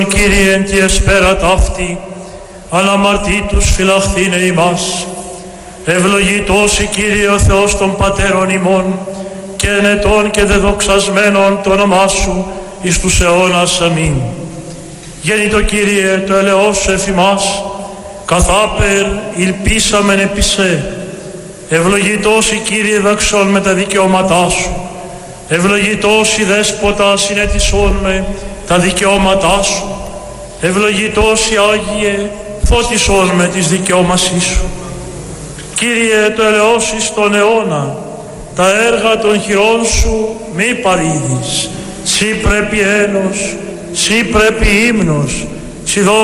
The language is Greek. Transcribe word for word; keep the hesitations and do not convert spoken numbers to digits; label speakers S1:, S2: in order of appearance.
S1: Κύριε εν τη εσπέρα ταύτη, αναμαρτήτους φυλαχθήνε ημάς. Ευλογητός η Κύριε ο Θεός των Πατέρων ημών, και ενετών και δεδοξασμένων το όνομά Σου εις τους αιώνας. Αμήν. Γέννητο Κύριε το ελεός Σου εφ' ημάς, καθάπερ ηλπίσαμεν επί Σε. Ευλογητός η Κύριε δαξών με τα δικαιώματά Σου. Ευλογητός η Δέσποτα συνέτησόν με τα δικαιώματά Σου. Ευλογητός η Άγιε φώτισόν με τις δικαιώμασής Σου. Κύριε το ελεός εις τον αιώνα, τα έργα των χειρών Σου μη παρήδεις. Σύ πρέπει έλος, Σύ πρέπει ύμνος, Σύ